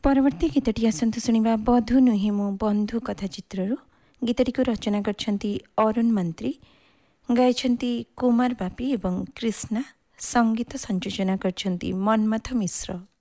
परवर्ती गीतटी आसन्तु शुणिबा बधु नुहे मो बंधु कथा चित्रु। गीतटी को रचना करछन्ती अरुण मंत्री, गाइछन्ती कुमार बापी एवं कृष्णा, संगीत संयोजना करछन्ती मनमथ मिश्र।